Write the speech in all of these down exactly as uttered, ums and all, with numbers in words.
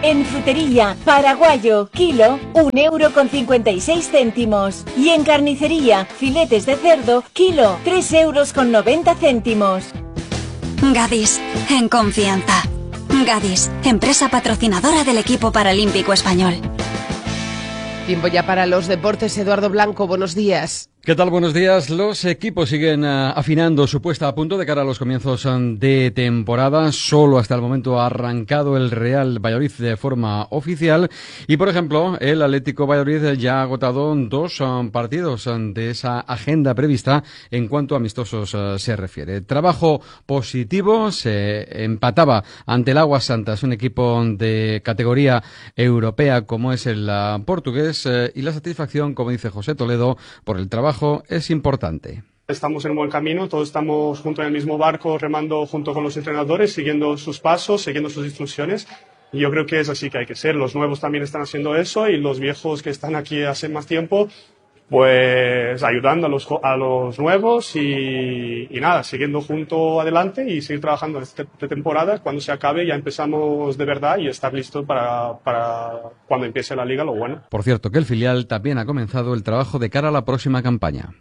En frutería, paraguayo, kilo, un euro con cincuenta y seis céntimos. Y en carnicería, filetes de cerdo, kilo, tres euros con noventa céntimos. Gadis, en confianza. Gadis, empresa patrocinadora del equipo paralímpico español. Tiempo ya para los deportes. Eduardo Blanco, buenos días. ¿Qué tal? Buenos días. Los equipos siguen uh, afinando su puesta a punto de cara a los comienzos um, de temporada. Solo hasta el momento ha arrancado el Real Valladolid de forma oficial y, por ejemplo, el Atlético Valladolid ya ha agotado dos um, partidos um, de esa agenda prevista en cuanto a amistosos uh, se refiere. Trabajo positivo, se empataba ante el Águas Santas, un equipo de categoría europea como es el uh, portugués, uh, y la satisfacción, como dice José Toledo, por el trabajo es importante. Estamos en un buen camino, todos estamos juntos en el mismo barco, remando junto con los entrenadores, siguiendo sus pasos, siguiendo sus instrucciones. Y yo creo que es así que hay que ser. Los nuevos también están haciendo eso y los viejos que están aquí hace más tiempo, pues ayudando a los, a los nuevos y, y nada, siguiendo junto adelante y seguir trabajando en esta temporada. Cuando se acabe ya empezamos de verdad y estar listo para, para cuando empiece la liga, lo bueno. Por cierto, que el filial también ha comenzado el trabajo de cara a la próxima campaña.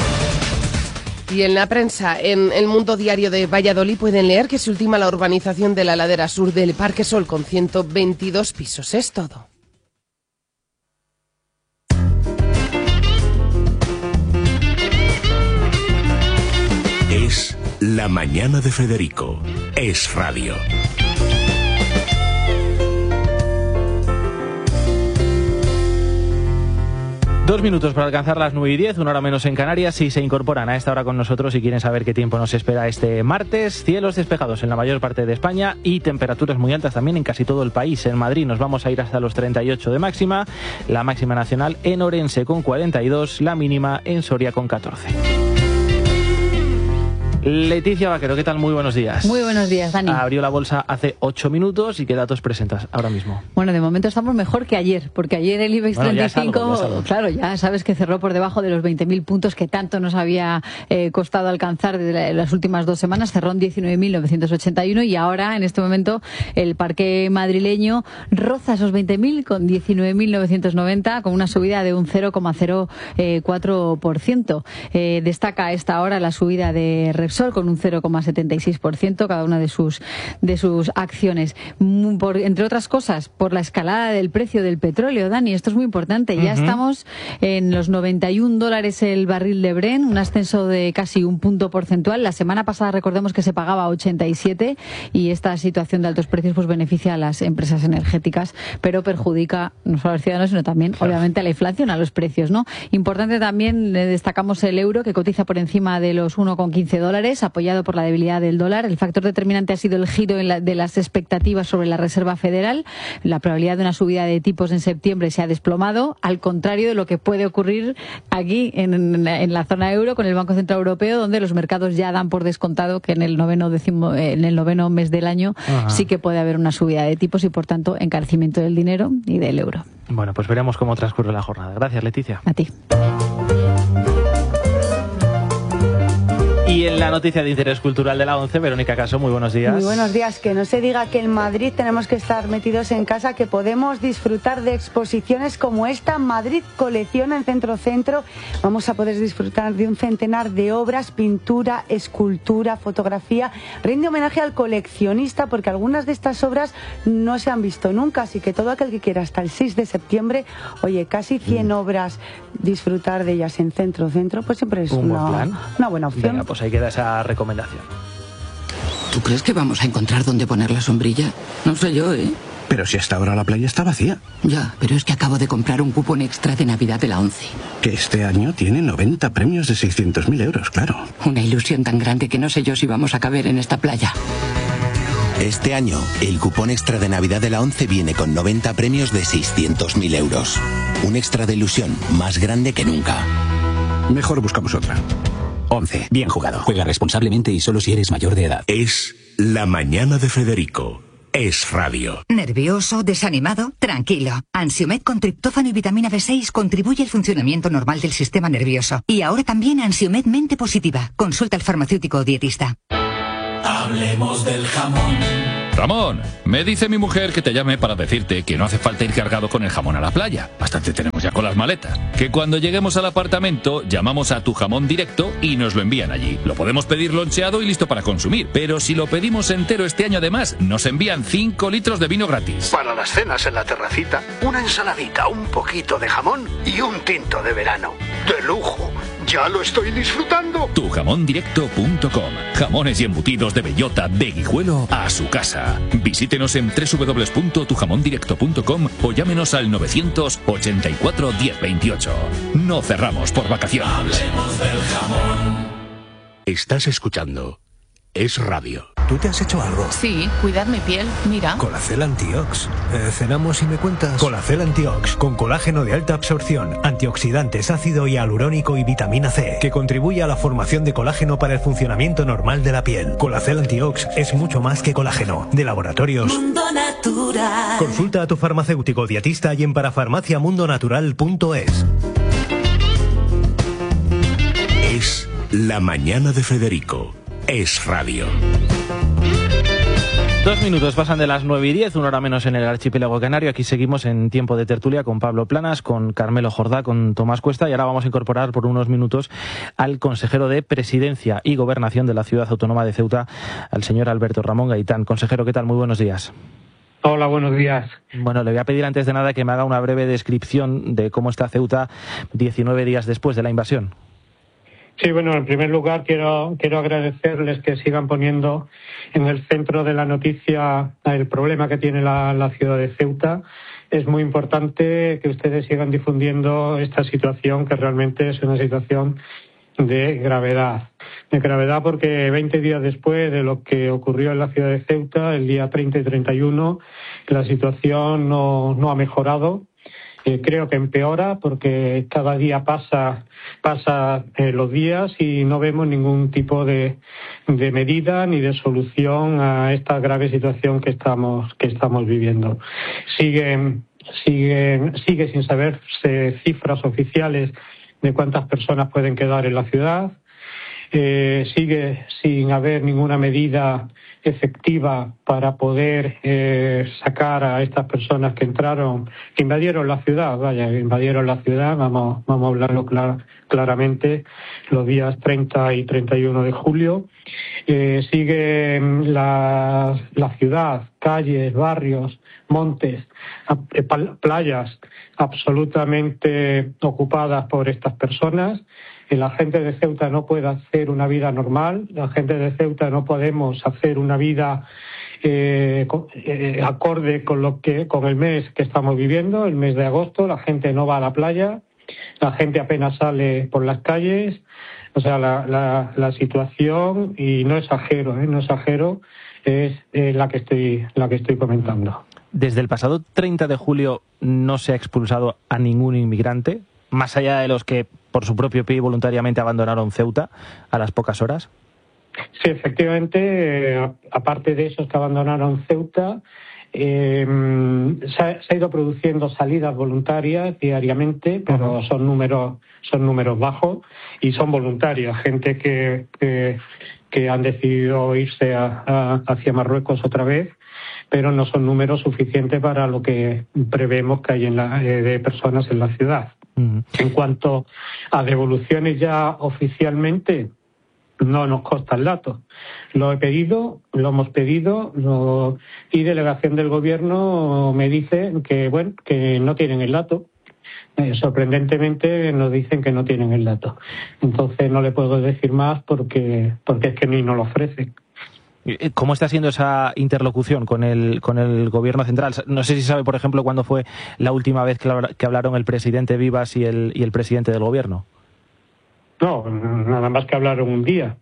Y en la prensa, en El Mundo Diario de Valladolid, pueden leer que se ultima la urbanización de la ladera sur del Parque Sol con ciento veintidós pisos. Es todo. Es La Mañana de Federico. Es radio. Dos minutos para alcanzar las nueve y diez, una hora menos en Canarias. Si se incorporan a esta hora con nosotros y quieren saber qué tiempo nos espera este martes, cielos despejados en la mayor parte de España y temperaturas muy altas también en casi todo el país. En Madrid nos vamos a ir hasta los treinta y ocho de máxima, la máxima nacional en Orense con cuarenta y dos, la mínima en Soria con catorce. Leticia Vaquero, ¿qué tal? Muy buenos días. Muy buenos días, Dani. Abrió la bolsa hace ocho minutos y ¿qué datos presentas ahora mismo? Bueno, de momento estamos mejor que ayer, porque ayer el IBEX bueno, treinta y cinco, ya salgo, ya salgo. Claro, ya sabes que cerró por debajo de los veinte mil puntos que tanto nos había eh, costado alcanzar desde las últimas dos semanas, cerró en diecinueve mil novecientos ochenta y uno y ahora, en este momento, el parque madrileño roza esos veinte mil con diecinueve mil novecientos noventa, con una subida de un cero coma cero cuatro por ciento. Eh, destaca a esta hora la subida de Repsol con un cero coma setenta y seis por ciento cada una de sus de sus acciones. Por, entre otras cosas, por la escalada del precio del petróleo, Dani, esto es muy importante. Ya uh-huh. estamos en los noventa y un dólares el barril de Brent, un ascenso de casi un punto porcentual. La semana pasada recordemos que se pagaba ochenta y siete y esta situación de altos precios pues beneficia a las empresas energéticas, pero perjudica no solo a los ciudadanos, sino también, claro, obviamente, a la inflación, a los precios, ¿no? Importante también, eh, destacamos el euro, que cotiza por encima de los uno coma quince dólares, apoyado por la debilidad del dólar. El factor determinante ha sido el giro en la, de las expectativas sobre la Reserva Federal. La probabilidad de una subida de tipos en septiembre se ha desplomado, al contrario de lo que puede ocurrir aquí en, en, en la zona euro con el Banco Central Europeo, donde los mercados ya dan por descontado que en el noveno, décimo, en el noveno mes del año Ajá. sí que puede haber una subida de tipos y, por tanto, encarecimiento del dinero y del euro. Bueno, pues veremos cómo transcurre la jornada. Gracias, Leticia. A ti. Y en la noticia de interés cultural de la once, Verónica Caso, muy buenos días. Muy buenos días. Que no se diga que en Madrid tenemos que estar metidos en casa, que podemos disfrutar de exposiciones como esta. Madrid Colecciona en Centro Centro. Vamos a poder disfrutar de un centenar de obras, pintura, escultura, fotografía. Rinde homenaje al coleccionista porque algunas de estas obras no se han visto nunca, así que todo aquel que quiera hasta el seis de septiembre, oye, casi cien mm. obras, disfrutar de ellas en Centro Centro, pues siempre es un una, buen plan. una buena opción. Venga, pues ahí queda esa recomendación. ¿Tú crees que vamos a encontrar dónde poner la sombrilla? No sé yo, ¿eh? Pero si hasta ahora la playa está vacía. Ya, pero es que acabo de comprar un cupón extra de Navidad de la once. Que este año tiene noventa premios de seiscientos mil euros, claro. Una ilusión tan grande que no sé yo si vamos a caber en esta playa. Este año, el cupón extra de Navidad de la once viene con noventa premios de seiscientos mil euros. Un extra de ilusión más grande que nunca. Mejor buscamos otra. once. Bien jugado. Juega responsablemente y solo si eres mayor de edad. Es La Mañana de Federico. Es radio. ¿Nervioso? ¿Desanimado? Tranquilo. Ansiomed con triptófano y vitamina B seis contribuye al funcionamiento normal del sistema nervioso. Y ahora también Ansiomed Mente Positiva. Consulta al farmacéutico o dietista. Hablemos del jamón. Ramón, me dice mi mujer que te llame para decirte que no hace falta ir cargado con el jamón a la playa. Bastante tenemos ya con las maletas. Que cuando lleguemos al apartamento, llamamos a Tu Jamón Directo y nos lo envían allí. Lo podemos pedir loncheado y listo para consumir. Pero si lo pedimos entero este año además, nos envían cinco litros de vino gratis. Para las cenas en la terracita, una ensaladita, un poquito de jamón y un tinto de verano. ¡De lujo! ¡Ya lo estoy disfrutando! tu jamón directo punto com. Jamones y embutidos de bellota de Guijuelo a su casa. Visítenos en doble u doble u doble u punto tu jamón directo punto com o llámenos al novecientos ochenta y cuatro diez veintiocho. No cerramos por vacaciones. Hablemos del jamón. Estás escuchando Es Radio. ¿Tú te has hecho algo? Sí, cuidar mi piel, mira. Colacel Antiox. Eh, cenamos y me cuentas. Colacel Antiox, con colágeno de alta absorción, antioxidantes, ácido hialurónico y vitamina C, que contribuye a la formación de colágeno para el funcionamiento normal de la piel. Colacel Antiox es mucho más que colágeno. De Laboratorios Mundo Natural. Consulta a tu farmacéutico dietista y en parafarmacia mundo natural punto es. Es La Mañana de Federico. Es Radio. Dos minutos pasan de las nueve y diez, una hora menos en el archipiélago canario. Aquí seguimos en tiempo de tertulia con Pablo Planas, con Carmelo Jordá, con Tomás Cuesta, y ahora vamos a incorporar por unos minutos al consejero de Presidencia y Gobernación de la Ciudad Autónoma de Ceuta, al señor Alberto Ramón Gaitán. Consejero, ¿qué tal? Muy buenos días. Hola, buenos días. Bueno, le voy a pedir antes de nada que me haga una breve descripción de cómo está Ceuta diecinueve días después de la invasión. Sí, bueno, en primer lugar quiero quiero agradecerles que sigan poniendo en el centro de la noticia el problema que tiene la, la ciudad de Ceuta. Es muy importante que ustedes sigan difundiendo esta situación, que realmente es una situación de gravedad. De gravedad porque veinte días después de lo que ocurrió en la ciudad de Ceuta, el día treinta y treinta y uno, la situación no, no ha mejorado. Eh, creo que empeora porque cada día pasa pasa eh, los días y no vemos ningún tipo de, de medida ni de solución a esta grave situación que estamos que estamos viviendo. Siguen siguen sigue sin saberse cifras oficiales de cuántas personas pueden quedar en la ciudad. Eh, sigue sin haber ninguna medida efectiva para poder eh, sacar a estas personas que entraron, que invadieron la ciudad, vaya, invadieron la ciudad, vamos, vamos a hablarlo clar, claramente, los días treinta y treinta y uno de julio. Eh, sigue la, la ciudad, calles, barrios, montes, playas absolutamente ocupadas por estas personas. La gente de Ceuta no puede hacer una vida normal, la gente de Ceuta no podemos hacer una vida eh, eh, acorde con lo que con el mes que estamos viviendo, el mes de agosto. La gente no va a la playa, la gente apenas sale por las calles. O sea, la, la, la situación, y no exagero, ¿eh? no exagero, es eh, la que estoy la que estoy comentando. Desde el pasado treinta de julio no se ha expulsado a ningún inmigrante, más allá de los que por su propio pie voluntariamente abandonaron Ceuta a las pocas horas. Sí, efectivamente, eh, aparte de esos que abandonaron Ceuta, eh, se, ha, se ha ido produciendo salidas voluntarias diariamente, pero uh-huh. son números son números bajos y son voluntarias, gente que, que, que han decidido irse a, a, hacia Marruecos otra vez, pero no son números suficientes para lo que prevemos que hay en la, eh, de personas en la ciudad. Uh-huh. En cuanto a devoluciones ya oficialmente, no nos consta el dato. Lo he pedido, lo hemos pedido, lo, y delegación del gobierno me dice que bueno que no tienen el dato. Eh, sorprendentemente nos dicen que no tienen el dato. Entonces no le puedo decir más porque porque es que ni nos lo ofrecen. ¿Cómo está siendo esa interlocución con el con el gobierno central? No sé si sabe, por ejemplo, cuándo fue la última vez que hablaron el presidente Vivas y el y el presidente del gobierno. No, nada más que hablaron un día,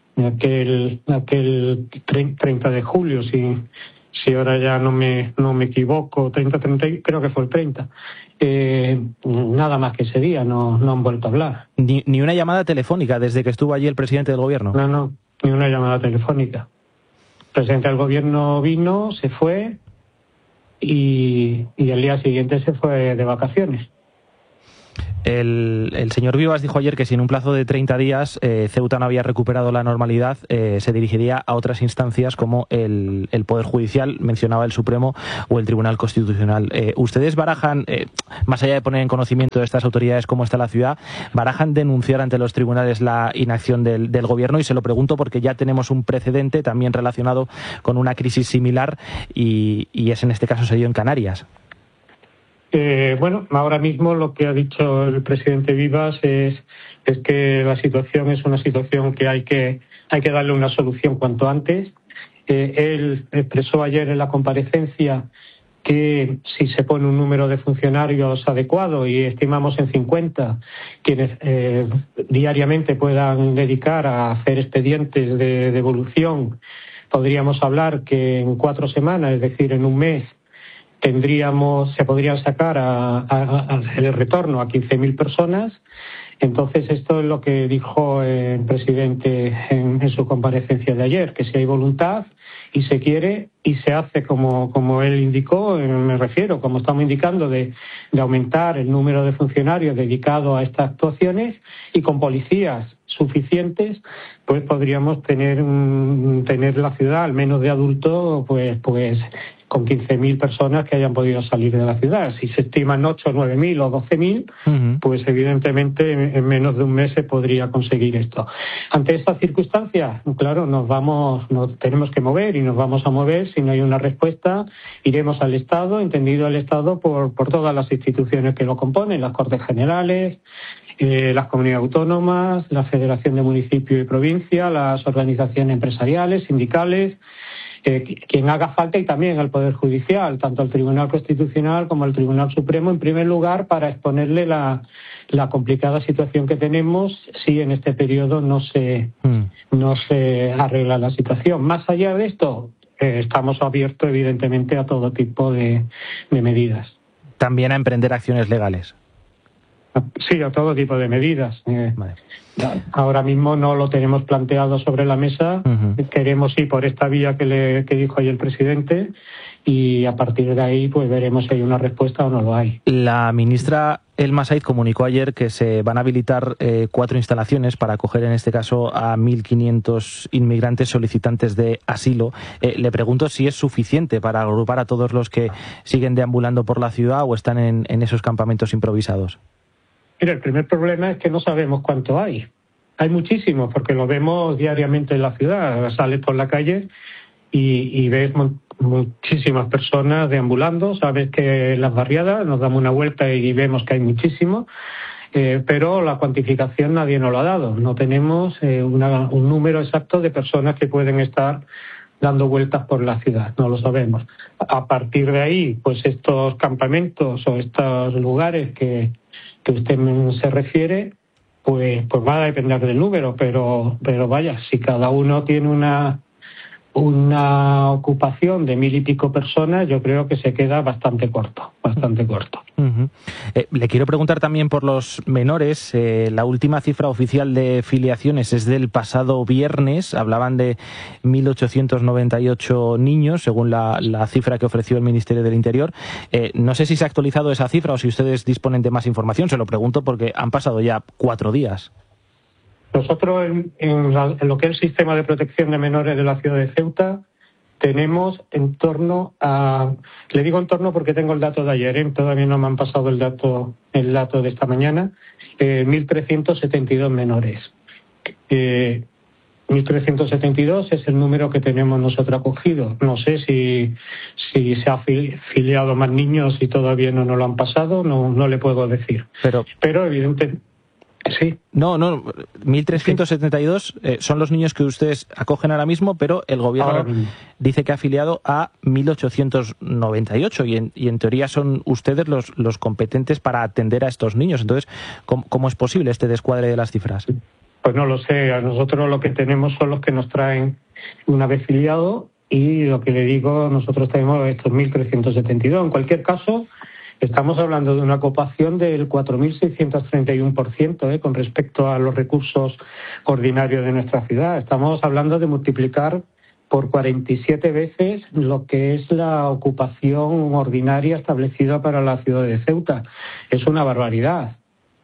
aquel aquel treinta de julio, si si ahora ya no me no me equivoco, treinta, treinta, creo que fue el treinta. Eh, nada más que ese día, no no han vuelto a hablar. Ni ni una llamada telefónica desde que estuvo allí el presidente del gobierno. No, no, ni una llamada telefónica. El presidente del gobierno vino, se fue y, y el día siguiente se fue de vacaciones. El, el señor Vivas dijo ayer que si en un plazo de treinta días eh, Ceuta no había recuperado la normalidad, eh, se dirigiría a otras instancias como el, el Poder Judicial, mencionaba el Supremo, o el Tribunal Constitucional. Eh, ¿Ustedes barajan, eh, más allá de poner en conocimiento de estas autoridades cómo está la ciudad, barajan denunciar ante los tribunales la inacción del, del Gobierno? Y se lo pregunto porque ya tenemos un precedente también relacionado con una crisis similar y, y es en este caso se dio en Canarias. Eh, bueno, ahora mismo lo que ha dicho el presidente Vivas es, es que la situación es una situación que hay que, hay que darle una solución cuanto antes. Eh, él expresó ayer en la comparecencia que si se pone un número de funcionarios adecuado, y estimamos en cincuenta, quienes eh, diariamente puedan dedicar a hacer expedientes de devolución, podríamos hablar que en cuatro semanas, es decir, en un mes, tendríamos, se podrían sacar a, a, a el retorno a quince mil personas. Entonces, esto es lo que dijo el presidente en, en su comparecencia de ayer, que si hay voluntad y se quiere y se hace como, como él indicó, me refiero, como estamos indicando, de, de aumentar el número de funcionarios dedicados a estas actuaciones y con policías suficientes, pues podríamos tener, un, tener la ciudad, al menos de adultos, pues, pues con quince mil personas que hayan podido salir de la ciudad. Si se estiman ocho, nueve mil o doce mil, uh-huh. pues evidentemente en, en menos de un mes se podría conseguir esto. Ante estas circunstancias, claro, nos vamos, nos tenemos que mover y nos vamos a mover. Si no hay una respuesta, iremos al Estado, entendido el Estado por, por todas las instituciones que lo componen, las Cortes Generales, eh, las comunidades autónomas, la Federación de Municipios y Provincia, las organizaciones empresariales, sindicales, Eh, quien haga falta, y también al Poder Judicial, tanto al Tribunal Constitucional como al Tribunal Supremo, en primer lugar, para exponerle la, la complicada situación que tenemos si en este periodo no se, mm. no se arregla la situación. Más allá de esto, eh, estamos abiertos, evidentemente, a todo tipo de, de medidas. También a emprender acciones legales. Sí, a todo tipo de medidas. Eh, vale. Ahora mismo no lo tenemos planteado sobre la mesa. Uh-huh. Queremos ir por esta vía que, le, que dijo ayer el presidente, y a partir de ahí pues veremos si hay una respuesta o no lo hay. La ministra Elma Said comunicó ayer que se van a habilitar eh, cuatro instalaciones para acoger en este caso a mil quinientos inmigrantes solicitantes de asilo. Eh, le pregunto si es suficiente para agrupar a todos los que siguen deambulando por la ciudad o están en, en esos campamentos improvisados. Mira, el primer problema es que no sabemos cuánto hay. Hay muchísimos, porque lo vemos diariamente en la ciudad. Sales por la calle y, y ves mu- muchísimas personas deambulando. Sabes que en las barriadas nos damos una vuelta y vemos que hay muchísimos, eh, pero la cuantificación nadie nos lo ha dado. No tenemos eh, una, un número exacto de personas que pueden estar dando vueltas por la ciudad, no lo sabemos. A partir de ahí, pues estos campamentos o estos lugares que que usted se refiere, pues pues va a depender del número, pero pero vaya, si cada uno tiene una una ocupación de mil y pico personas, yo creo que se queda bastante corto, bastante corto. Uh-huh. Eh, le quiero preguntar también por los menores. Eh, la última cifra oficial de filiaciones es del pasado viernes. Hablaban de mil ochocientos noventa y ocho niños, según la, la cifra que ofreció el Ministerio del Interior. Eh, no sé si se ha actualizado esa cifra o si ustedes disponen de más información. Se lo pregunto porque han pasado ya cuatro días. Nosotros, en, en, la, en lo que es el sistema de protección de menores de la ciudad de Ceuta, tenemos en torno a... Le digo en torno porque tengo el dato de ayer, ¿eh? Todavía no me han pasado el dato el dato de esta mañana, eh, mil trescientos setenta y dos menores. Eh, mil trescientos setenta y dos es el número que tenemos nosotros acogido. No sé si, si se ha filiado más niños y todavía no nos lo han pasado, no, no le puedo decir. Pero, Pero evidentemente... Sí. No, no, mil trescientos setenta y dos eh, son los niños que ustedes acogen ahora mismo, pero el gobierno dice que ha afiliado a mil ochocientos noventa y ocho y en, y en teoría son ustedes los, los competentes para atender a estos niños. Entonces, ¿cómo, cómo es posible este descuadre de las cifras? Pues no lo sé. A nosotros lo que tenemos son los que nos traen una vez filiado y lo que le digo, nosotros tenemos estos mil trescientos setenta y dos. En cualquier caso, estamos hablando de una ocupación del cuatro mil seiscientos treinta y uno por ciento eh, con respecto a los recursos ordinarios de nuestra ciudad. Estamos hablando de multiplicar por cuarenta y siete veces lo que es la ocupación ordinaria establecida para la ciudad de Ceuta. Es una barbaridad.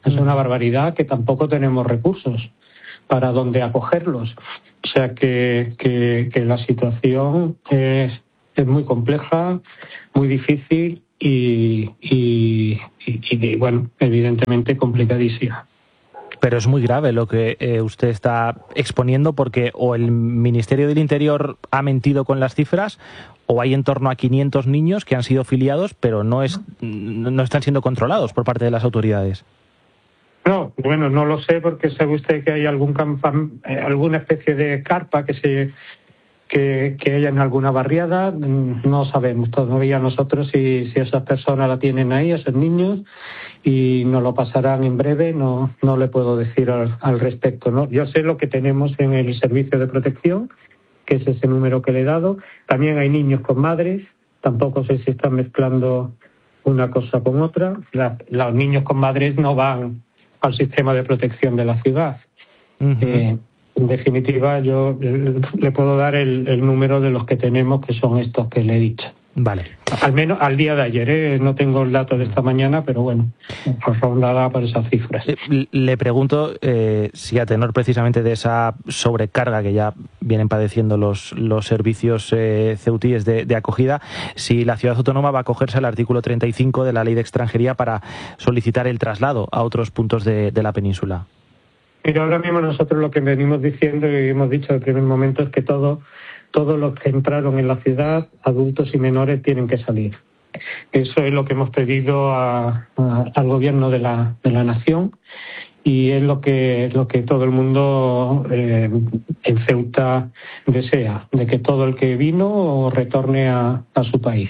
Es una barbaridad que tampoco tenemos recursos para donde acogerlos. O sea que, que, que la situación es, es muy compleja, muy difícil y, y, y, y, bueno, evidentemente complicadísima. Pero es muy grave lo que eh, usted está exponiendo, porque o el Ministerio del Interior ha mentido con las cifras, o hay en torno a quinientos niños que han sido filiados, pero no es no están siendo controlados por parte de las autoridades. No, bueno, no lo sé, porque sabe usted que hay algún campam- eh, alguna especie de carpa que se que, que haya en alguna barriada. No sabemos todavía nosotros si, si esas personas la tienen ahí, esos niños, y nos lo pasarán en breve. No no le puedo decir al, al respecto, ¿no? Yo sé lo que tenemos en el servicio de protección, que es ese número que le he dado. También hay niños con madres, tampoco sé si están mezclando una cosa con otra. La, los niños con madres no van al sistema de protección de la ciudad. Uh-huh. Eh, en definitiva, yo le puedo dar el, el número de los que tenemos, que son estos que le he dicho. Vale. Al menos al día de ayer, ¿eh? No tengo el dato de esta mañana, pero bueno, pues rondada por esas cifras. Le pregunto eh, si a tenor precisamente de esa sobrecarga que ya vienen padeciendo los, los servicios eh, ceutíes de, de acogida, si la ciudad autónoma va a acogerse al artículo treinta y cinco de la Ley de Extranjería para solicitar el traslado a otros puntos de, de la península. Mira, ahora mismo nosotros lo que venimos diciendo y hemos dicho desde el primer momento es que todo Todos los que entraron en la ciudad, adultos y menores, tienen que salir. Eso es lo que hemos pedido a, a, al gobierno de la, de la nación, y es lo que, lo que todo el mundo eh, en Ceuta desea, de que todo el que vino retorne a, a su país.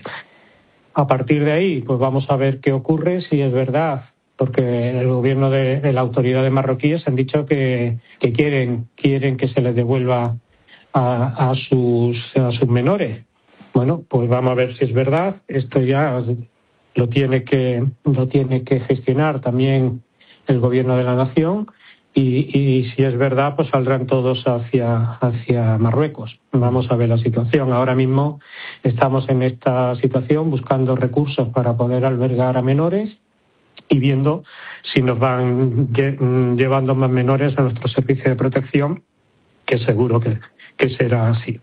A partir de ahí, pues vamos a ver qué ocurre, si es verdad, porque el gobierno de, de la autoridad de marroquíes han dicho que, que quieren, quieren que se les devuelva A, a sus a sus menores. Bueno, pues vamos a ver si es verdad. Esto ya lo tiene que lo tiene que gestionar también el gobierno de la nación, y, y si es verdad, pues saldrán todos hacia hacia Marruecos. Vamos a ver la situación. Ahora mismo estamos en esta situación buscando recursos para poder albergar a menores y viendo si nos van lle- llevando más menores a nuestro servicio de protección, que seguro que que será así.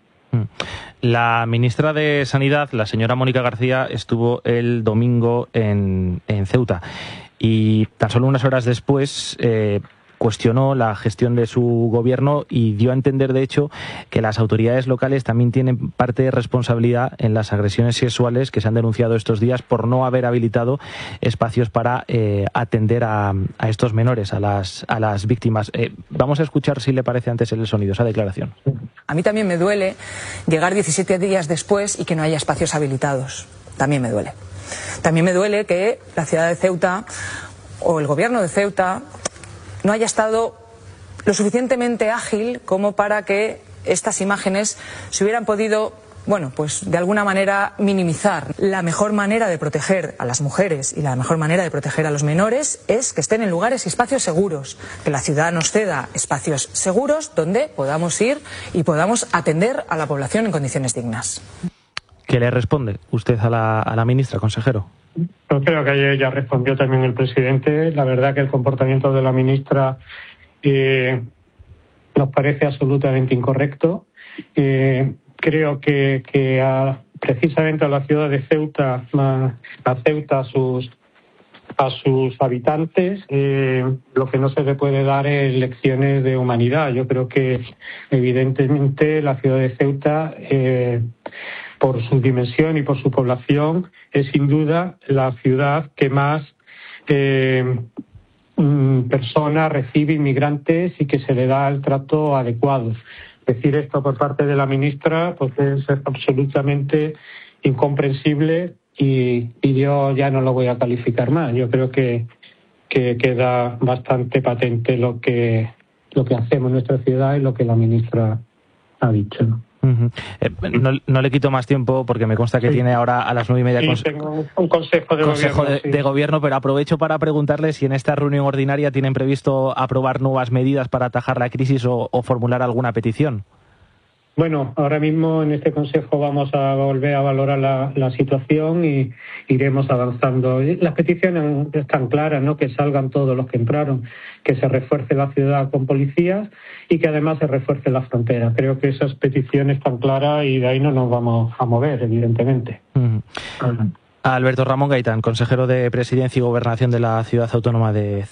La ministra de Sanidad, la señora Mónica García, estuvo el domingo en, en Ceuta, y tan solo unas horas después eh, cuestionó la gestión de su gobierno y dio a entender, de hecho, que las autoridades locales también tienen parte de responsabilidad en las agresiones sexuales que se han denunciado estos días por no haber habilitado espacios para eh, atender a, a estos menores, a las, a las víctimas. Eh, vamos a escuchar, si le parece, antes el sonido, esa declaración. A mí también me duele llegar diecisiete días después y que no haya espacios habilitados. También me duele. También me duele que la ciudad de Ceuta o el gobierno de Ceuta no haya estado lo suficientemente ágil como para que estas imágenes se hubieran podido, bueno, pues de alguna manera minimizar. La mejor manera de proteger a las mujeres y la mejor manera de proteger a los menores es que estén en lugares y espacios seguros, que la ciudad nos ceda espacios seguros donde podamos ir y podamos atender a la población en condiciones dignas. ¿Qué le responde usted a la, a la ministra, consejero? Yo creo que ayer ya respondió también el presidente. La verdad que el comportamiento de la ministra eh, nos parece absolutamente incorrecto. Eh, creo que, que a, precisamente a la ciudad de Ceuta, a, a Ceuta, a sus, a sus habitantes, eh, lo que no se le puede dar es lecciones de humanidad. Yo creo que evidentemente la ciudad de Ceuta, eh, por su dimensión y por su población, es sin duda la ciudad que más eh, personas recibe inmigrantes y que se le da el trato adecuado. Decir esto por parte de la ministra pues es absolutamente incomprensible, y, y yo ya no lo voy a calificar más. Yo creo que, que queda bastante patente lo que, lo que hacemos en nuestra ciudad y lo que la ministra ha dicho, ¿no? Uh-huh. Eh, no, no le quito más tiempo porque me consta que sí. Tiene ahora a las nueve y media sí, cons- tengo un consejo de consejo gobierno, de, sí. de gobierno, pero aprovecho para preguntarle si en esta reunión ordinaria tienen previsto aprobar nuevas medidas para atajar la crisis o, o formular alguna petición. Bueno, ahora mismo en este Consejo vamos a volver a valorar la, la situación y iremos avanzando. Las peticiones están claras, ¿no? Que salgan todos los que entraron, que se refuerce la ciudad con policías y que además se refuerce la frontera. Creo que esas peticiones están claras y de ahí no nos vamos a mover, evidentemente. Mm. Alberto Ramón Gaitán, consejero de Presidencia y Gobernación de la Ciudad Autónoma de